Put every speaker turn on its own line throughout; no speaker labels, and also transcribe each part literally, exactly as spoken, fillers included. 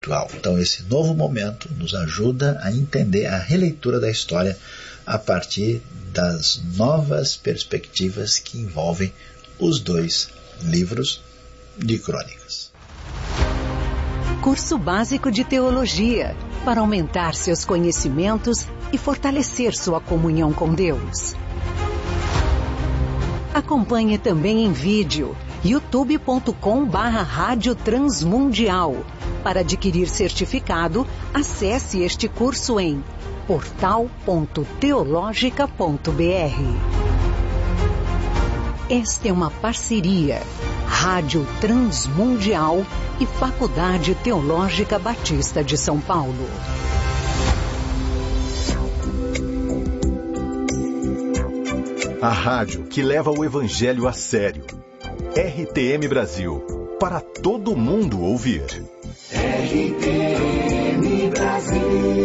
Então esse novo momento nos ajuda a entender a releitura da história a partir das novas perspectivas que envolvem os dois livros de Crônicas.
Curso básico de Teologia, para aumentar seus conhecimentos e fortalecer sua comunhão com Deus. Acompanhe também em vídeo, youtube ponto com barra Rádio Transmundial. Para adquirir certificado, acesse este curso em portal ponto teologica ponto b r. Esta é uma parceria Rádio Transmundial e Faculdade Teológica Batista de São Paulo.
A rádio que leva o Evangelho a sério. R T M Brasil, para todo mundo ouvir.
R T M Brasil.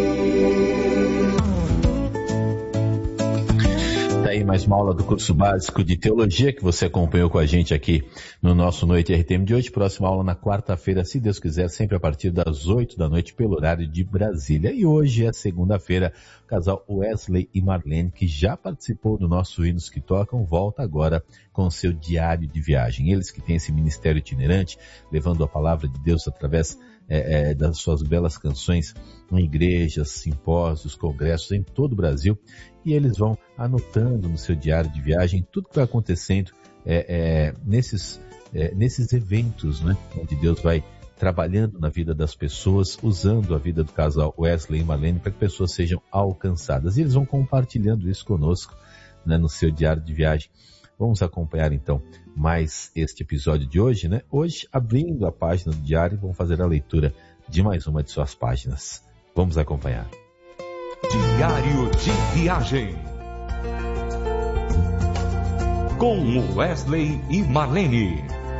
Tá aí mais uma aula do curso básico de teologia que você acompanhou com a gente aqui no nosso Noite R T M de hoje. Próxima aula na quarta-feira, se Deus quiser, sempre a partir das oito da noite pelo horário de Brasília. E hoje é segunda-feira, o casal Wesley e Marlene, que já participou do nosso Hinos que Tocam, volta agora com o seu diário de viagem. Eles que têm esse ministério itinerante, levando a palavra de Deus através É, é, das suas belas canções em igrejas, simpósios, congressos em todo o Brasil, e eles vão anotando no seu diário de viagem tudo que vai acontecendo é, é, nesses, é, nesses eventos, né, onde Deus vai trabalhando na vida das pessoas, usando a vida do casal Wesley e Marlene para que pessoas sejam alcançadas. E eles vão compartilhando isso conosco, né, no seu diário de viagem. Vamos acompanhar então mais este episódio de hoje, né? Hoje, abrindo a página do diário, vamos fazer a leitura de mais uma de suas páginas. Vamos acompanhar.
Diário de viagem com Wesley e Marlene.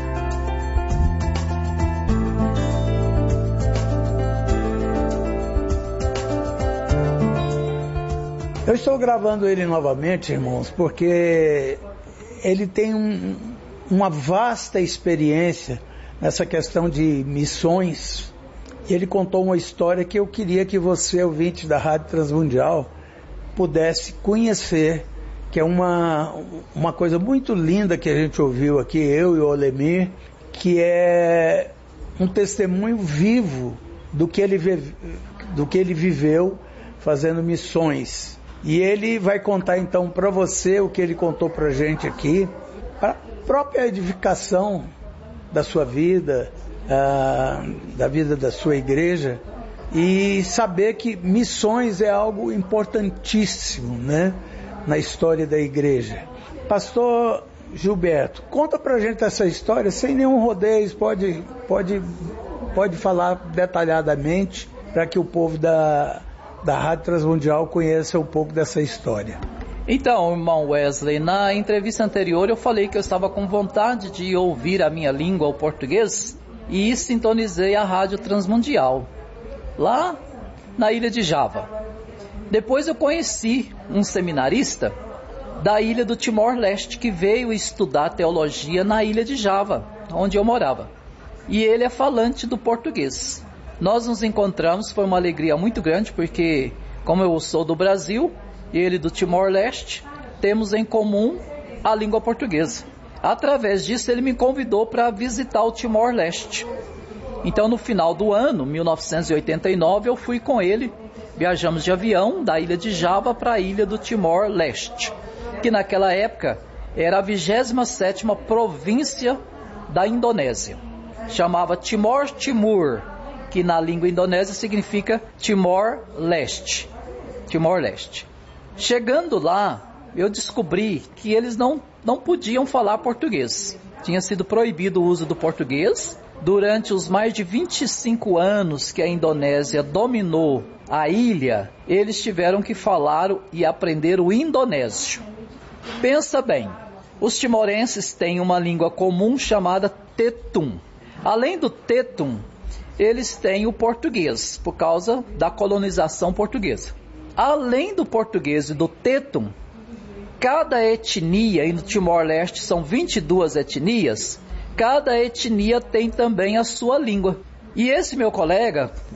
Eu estou gravando ele novamente, irmãos, porque ele tem um, uma vasta experiência nessa questão de missões. E ele contou uma história que eu queria que você, ouvinte da Rádio Transmundial, pudesse conhecer, que é uma, uma coisa muito linda que a gente ouviu aqui, eu e o Olemir, que é um testemunho vivo do que ele, do que ele viveu fazendo missões. E ele vai contar então para você o que ele contou para a gente aqui, para a própria edificação da sua vida, uh, da vida da sua igreja, e saber que missões é algo importantíssimo, né, na história da igreja. Pastor Gilberto, conta para a gente essa história sem nenhum rodeio, pode, pode, pode falar detalhadamente para que o povo da... da Rádio Transmundial conheça um pouco dessa história.
Então, irmão Wesley, na entrevista anterior eu falei que eu estava com vontade de ouvir a minha língua, o português, e sintonizei a Rádio Transmundial, lá na ilha de Java. Depois eu conheci um seminarista da ilha do Timor-Leste que veio estudar teologia na ilha de Java, onde eu morava. E ele é falante do português. Nós nos encontramos, foi uma alegria muito grande, porque como eu sou do Brasil e ele do Timor-Leste, temos em comum a língua portuguesa. Através disso ele me convidou para visitar o Timor-Leste. Então no final do ano, mil novecentos e oitenta e nove, eu fui com ele, viajamos de avião da ilha de Java para a ilha do Timor-Leste, que naquela época era a vigésima sétima província da Indonésia. Chamava Timor-Timur, que na língua indonésia significa Timor-Leste. Timor-Leste. Chegando lá, eu descobri que eles não, não podiam falar português. Tinha sido proibido o uso do português. Durante os mais de vinte e cinco anos que a Indonésia dominou a ilha, eles tiveram que falar e aprender o indonésio. Pensa bem, os timorenses têm uma língua comum chamada Tetum. Além do Tetum, eles têm o português, por causa da colonização portuguesa. Além do português e do Tetum, cada etnia, e no Timor-Leste são vinte e duas etnias, cada etnia tem também a sua língua. E esse meu colega,